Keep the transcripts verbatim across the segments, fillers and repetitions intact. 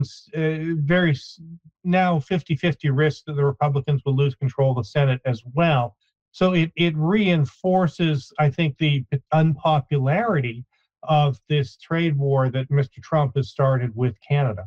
uh, very now fifty fifty risk that the Republicans will lose control of the Senate as well. So it, it reinforces, I think, the unpopularity of this trade war that Mister Trump has started with Canada.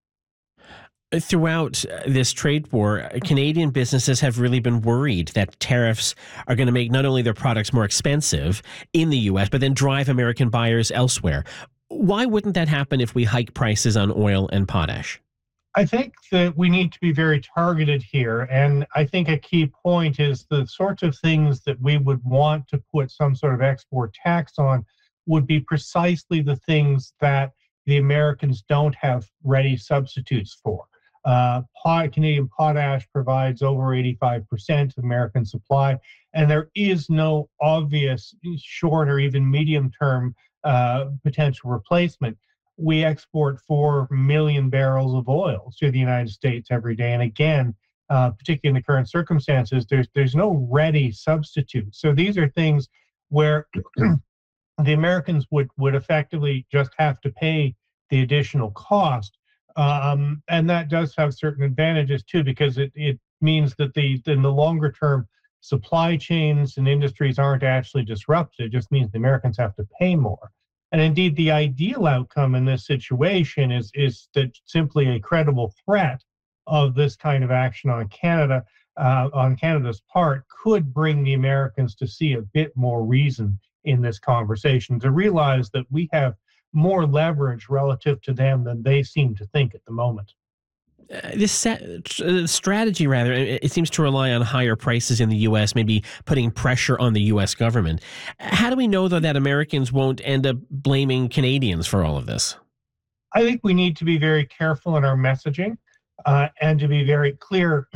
Throughout this trade war, Canadian businesses have really been worried that tariffs are going to make not only their products more expensive in the U S, but then drive American buyers elsewhere. Why wouldn't that happen if we hike prices on oil and potash? I think that we need to be very targeted here. And I think a key point is the sorts of things that we would want to put some sort of export tax on would be precisely the things that the Americans don't have ready substitutes for. Uh, pot, Canadian potash provides over eighty-five percent of American supply, and there is no obvious short or even medium-term uh, potential replacement. We export four million barrels of oil to the United States every day. And again, uh, particularly in the current circumstances, there's there's no ready substitute. So these are things where the Americans would, would effectively just have to pay the additional cost. Um, and that does have certain advantages too, because it, it means that the in the longer term supply chains and industries aren't actually disrupted. It just means the Americans have to pay more. And indeed, the ideal outcome in this situation is, is that simply a credible threat of this kind of action on Canada, uh, on Canada's part, could bring the Americans to see a bit more reason in this conversation, to realize that we have more leverage relative to them than they seem to think at the moment. Uh, this uh, strategy, rather, it, it seems to rely on higher prices in the U S, maybe putting pressure on the U S government. How do we know, though, that Americans won't end up blaming Canadians for all of this? I think we need to be very careful in our messaging uh, and to be very clear.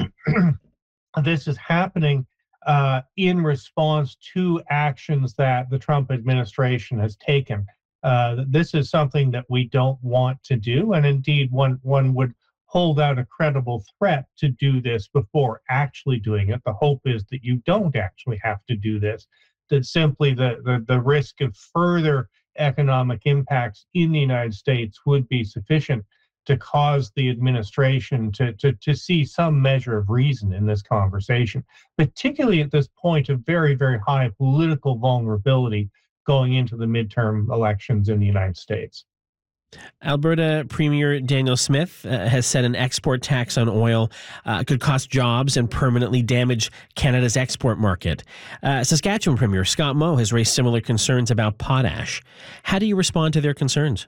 This is happening uh, in response to actions that the Trump administration has taken. Uh, this is something that we don't want to do, and indeed, one one would hold out a credible threat to do this before actually doing it. The hope is that you don't actually have to do this, that simply the, the, the risk of further economic impacts in the United States would be sufficient to cause the administration to, to, to see some measure of reason in this conversation, particularly at this point of very, very high political vulnerability going into the midterm elections in the United States. Alberta Premier Danielle Smith uh, has said an export tax on oil uh, could cost jobs and permanently damage Canada's export market. Uh, Saskatchewan Premier Scott Moe has raised similar concerns about potash. How do you respond to their concerns?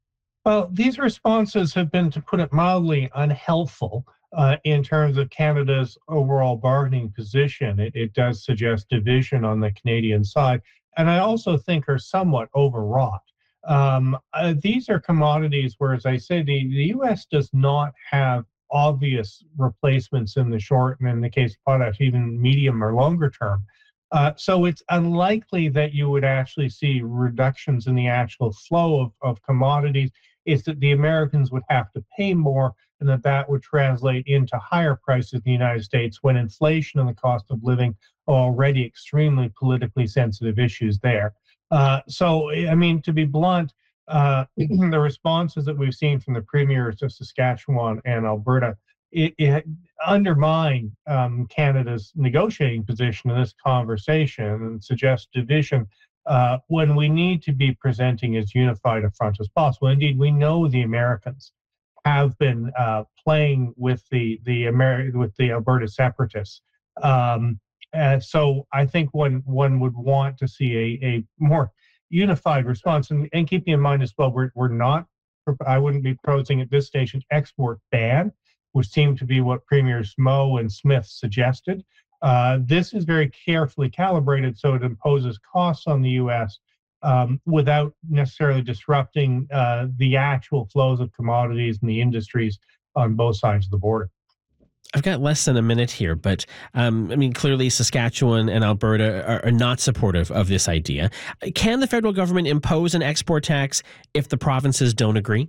Well, these responses have been, to put it mildly, unhelpful uh, in terms of Canada's overall bargaining position. It, it does suggest division on the Canadian side, and I also think are somewhat overwrought. Um, uh, these are commodities where, as I say, the, the U S does not have obvious replacements in the short, and in the case of potash, even medium or longer term. Uh, so it's unlikely that you would actually see reductions in the actual flow of, of commodities. It's that the Americans would have to pay more, and that that would translate into higher prices in the United States when inflation and the cost of living are already extremely politically sensitive issues there. Uh, so, I mean, to be blunt, uh, the responses that we've seen from the premiers of Saskatchewan and Alberta, it, it undermine um, Canada's negotiating position in this conversation and suggest division uh, when we need to be presenting as unified a front as possible. Indeed, we know the Americans have been uh, playing with the the Ameri- with the Alberta separatists. Um, Uh, so I think one one would want to see a, a more unified response, and, and keeping in mind as well, we're we're not. I wouldn't be proposing at this stage an export ban, which seemed to be what Premiers Moe and Smith suggested. Uh, this is very carefully calibrated, so it imposes costs on the U S um, without necessarily disrupting uh, the actual flows of commodities and the industries on both sides of the border. I've got less than a minute here, but um, I mean, clearly Saskatchewan and Alberta are, are not supportive of this idea. Can the federal government impose an export tax if the provinces don't agree?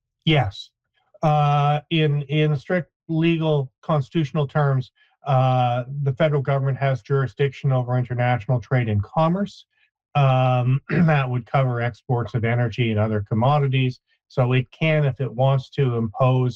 Yes. Uh, in, in strict legal constitutional terms, uh, the federal government has jurisdiction over international trade and commerce. Um, that would cover exports of energy and other commodities. So it can, if it wants to, impose